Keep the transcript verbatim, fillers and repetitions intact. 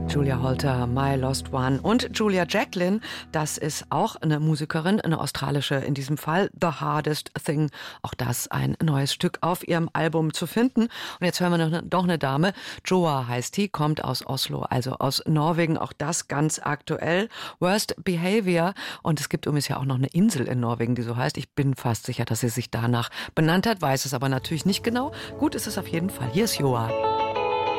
Julia Holter, My Lost One. Und Julia Jacklin, das ist auch eine Musikerin, eine australische in diesem Fall, The Hardest Thing. Auch das ein neues Stück auf ihrem Album zu finden. Und jetzt hören wir noch, noch eine Dame, Joa heißt die, kommt aus Oslo, also aus Norwegen. Auch das ganz aktuell. Worst Behavior. Und es gibt übrigens ja auch noch eine Insel in Norwegen, die so heißt. Ich bin fast sicher, dass sie sich danach benannt hat, weiß es aber natürlich nicht genau. Gut ist es auf jeden Fall. Hier ist Joa.